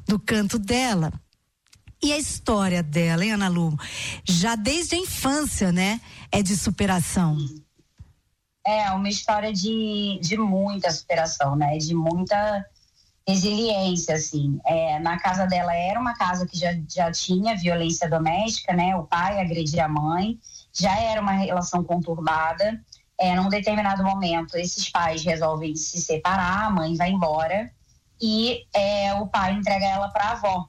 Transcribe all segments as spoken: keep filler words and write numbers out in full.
do canto dela. E a história dela, hein, Ana Lu? Já desde a infância, né? É de superação. É uma história de, de muita superação, né? De muita resiliência, assim. É, na casa dela era uma casa que já, já tinha violência doméstica, né? O pai agredia a mãe, já era uma relação conturbada. É, num determinado momento, esses pais resolvem se separar, a mãe vai embora e é, o pai entrega ela para a avó.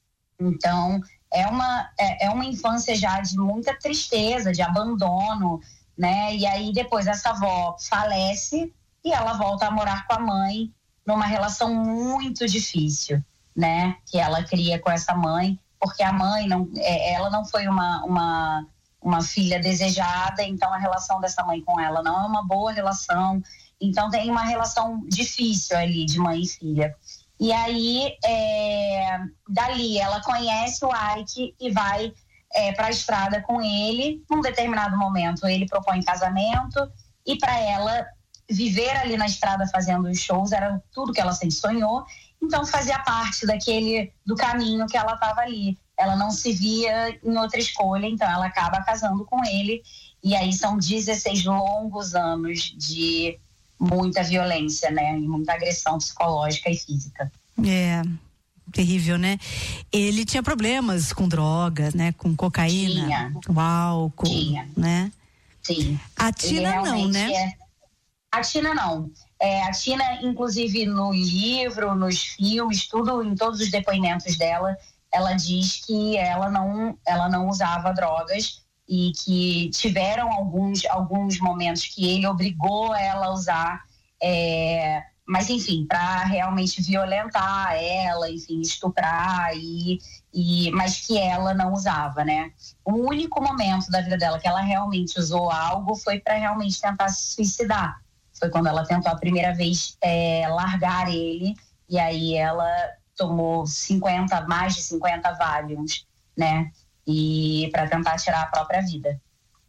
Então, é uma, é, é uma infância já de muita tristeza, de abandono, né? E aí, depois, essa avó falece e ela volta a morar com a mãe numa relação muito difícil, né? Que ela cria com essa mãe, porque a mãe, não, é, ela não foi uma, uma, uma filha desejada, então a relação dessa mãe com ela não é uma boa relação. Então, tem uma relação difícil ali de mãe e filha. E aí, é, dali, ela conhece o Ike e vai é, para a estrada com ele. Num determinado momento, ele propõe casamento e para ela viver ali na estrada fazendo os shows era tudo que ela sempre sonhou. Então, fazia parte daquele, do caminho que ela estava ali. Ela não se via em outra escolha, então ela acaba casando com ele. E aí são dezesseis longos anos de muita violência, né? E muita agressão psicológica e física. É, terrível, né? Ele tinha problemas com drogas, né? Com cocaína, tinha. com álcool, tinha. né? Sim. A Tina não, né? É... A Tina não. É, a Tina, inclusive no livro, nos filmes, tudo, em todos os depoimentos dela, ela diz que ela não, ela não usava drogas e que tiveram alguns, alguns momentos que ele obrigou ela a usar, é, mas enfim, para realmente violentar ela, enfim, estuprar, e, e, mas que ela não usava, né? O único momento da vida dela que ela realmente usou algo foi para realmente tentar se suicidar. Foi quando ela tentou a primeira vez é, largar ele, e aí ela tomou cinquenta, mais de cinquenta Valiums, né? E para tentar tirar a própria vida.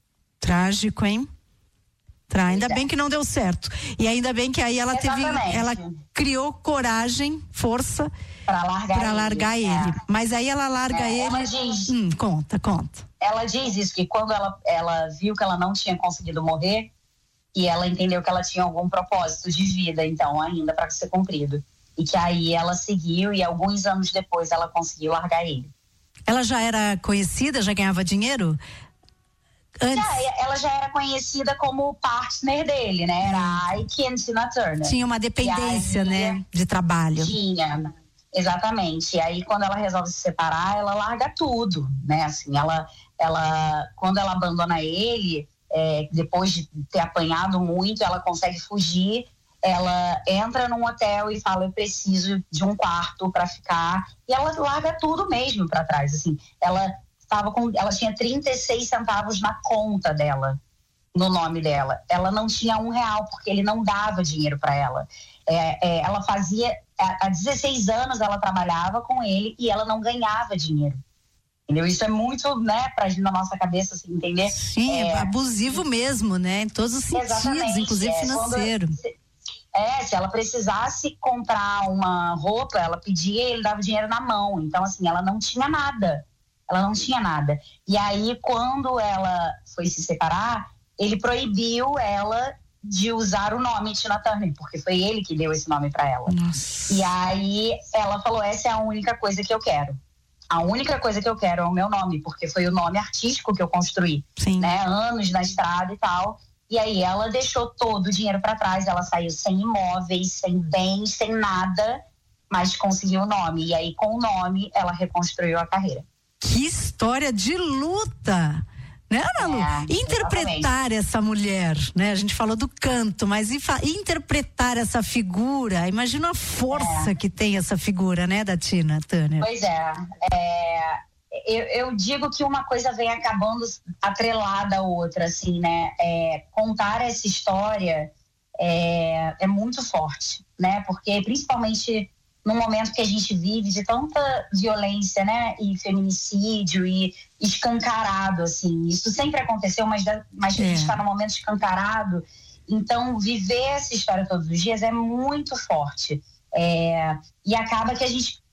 Trágico, hein? Tra... Ainda é. bem que não deu certo. E ainda bem que aí ela Exatamente. teve, ela criou coragem, força para largar, pra largar ele. ele. É. Mas aí ela larga é, ele. Ela diz. Hum, conta, conta. Ela diz isso, que quando ela, ela viu que ela não tinha conseguido morrer, e ela entendeu que ela tinha algum propósito de vida, então, ainda para ser cumprido. E que aí ela seguiu e alguns anos depois ela conseguiu largar ele. Ela já era conhecida, já ganhava dinheiro? Antes... Já, ela já era conhecida como partner dele, né? Era Ike e Tina Turner. Tinha uma dependência, aí, né? De trabalho. Tinha, exatamente. E aí, quando ela resolve se separar, ela larga tudo, né? Assim, ela, ela quando ela abandona ele, é, depois de ter apanhado muito, ela consegue fugir. Ela entra num hotel e fala, eu preciso de um quarto para ficar, e ela larga tudo mesmo para trás, assim, ela estava com, ela tinha trinta e seis centavos na conta dela, no nome dela, ela não tinha um real, porque ele não dava dinheiro para ela, é, é, ela fazia, há dezesseis anos ela trabalhava com ele e ela não ganhava dinheiro. Entendeu? Isso é muito, né, pra gente na nossa cabeça, assim, entender. Sim, é, é abusivo mesmo, né, em todos os sentidos, inclusive é, financeiro. Quando, É, se ela precisasse comprar uma roupa, ela pedia e ele dava dinheiro na mão. Então, assim, ela não tinha nada. Ela não tinha nada. E aí, quando ela foi se separar, ele proibiu ela de usar o nome Tina Turner, porque foi ele que deu esse nome para ela. Nossa. E aí, ela falou, essa é a única coisa que eu quero. A única coisa que eu quero é o meu nome, porque foi o nome artístico que eu construí. Sim. Né? Anos na estrada e tal. E aí ela deixou todo o dinheiro para trás, ela saiu sem imóveis, sem bens, sem nada, mas conseguiu o nome. E aí com o nome ela reconstruiu a carreira. Que história de luta, né, Ana Lu? É, interpretar essa mulher, né? A gente falou do canto, mas interpretar essa figura, imagina a força é. que tem essa figura, né, da Tina Turner. Pois é, é... Eu, eu digo que uma coisa vem acabando atrelada à outra, assim, né? É, contar essa história é, é muito forte, né? Porque principalmente no momento que a gente vive de tanta violência, né? E feminicídio e escancarado, assim. Isso sempre aconteceu, mas, mas é. a gente está num momento escancarado. Então, viver essa história todos os dias é muito forte. É, e acaba que a gente